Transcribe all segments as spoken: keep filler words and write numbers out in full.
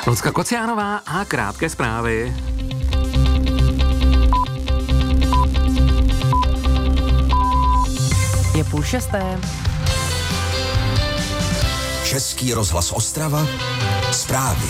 Lucka Kociánová a krátké zprávy. Je půl šesté. Český rozhlas Ostrava, zprávy.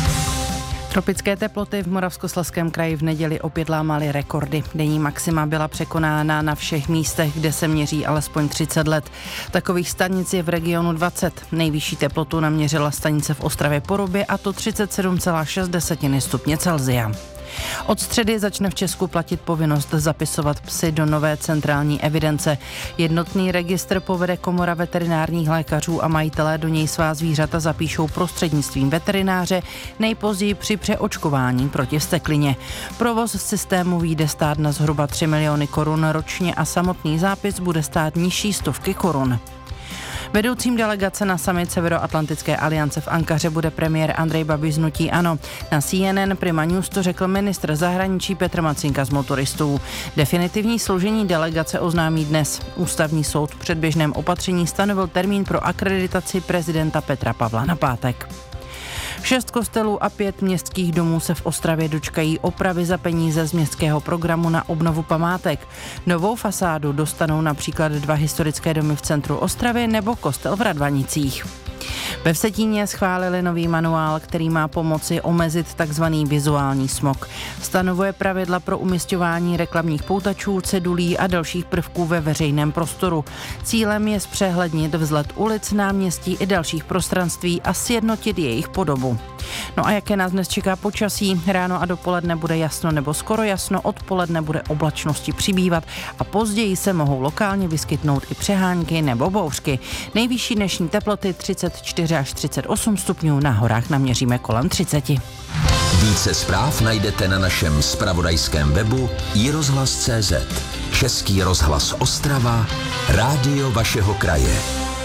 Tropické teploty v Moravskoslezském kraji v neděli opět lámaly rekordy. Denní maxima byla překonána na všech místech, kde se měří alespoň třicet let. Takových stanic je v regionu dvacet. Nejvyšší teplotu naměřila stanice v Ostravě Porubě, a to třicet sedm celá šest stupně Celsia. Od středy začne v Česku platit povinnost zapisovat psy do nové centrální evidence. Jednotný registr povede Komora veterinárních lékařů a majitelé do něj svá zvířata zapíšou prostřednictvím veterináře, nejpozději při přeočkování proti vzteklině. Provoz systému vyjde stát na zhruba tři miliony korun ročně a samotný zápis bude stát nižší stovky korun. Vedoucím delegace na summit Severoatlantické aliance v Ankaře bude premiér Andrej Babiš z hnutí ANO. Na C N N Prima News to řekl ministr zahraničí Petr Macinka z Motoristů. Definitivní složení delegace oznámí dnes. Ústavní soud v předběžném opatření stanovil termín pro akreditaci prezidenta Petra Pavla na pátek. Šest kostelů a pět městských domů se v Ostravě dočkají opravy za peníze z městského programu na obnovu památek. Novou fasádu dostanou například dva historické domy v centru Ostravy nebo kostel v Radvanicích. Ve Vsetíně schválili nový manuál, který má pomoci omezit takzvaný vizuální smog. Stanovuje pravidla pro umisťování reklamních poutačů, cedulí a dalších prvků ve veřejném prostoru. Cílem je zpřehlednit vzhled ulic, náměstí i dalších prostranství a sjednotit jejich podobu. No a jaké nás dnes čeká počasí? Ráno a dopoledne bude jasno nebo skoro jasno, odpoledne bude oblačnosti přibývat a později se mohou lokálně vyskytnout i přehánky nebo bouřky. Nejvyšší dnešní teploty třicet čtyři až třicet osm stupňů, na horách naměříme kolem třicet. Více zpráv najdete na našem zpravodajském webu i rozhlas tečka cé zet. Český rozhlas Ostrava, rádio vašeho kraje.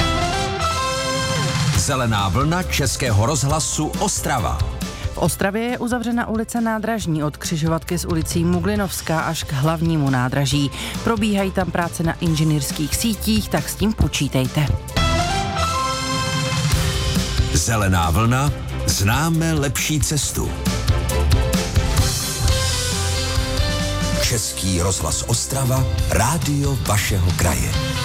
Zelená vlna Českého rozhlasu Ostrava. V Ostravě je uzavřena ulice Nádražní od křižovatky s ulicí Muglinovská až k hlavnímu nádraží. Probíhají tam práce na inženýrských sítích, tak s tím počítejte. Zelená vlna, známe lepší cestu. Český rozhlas Ostrava, rádio vašeho kraje.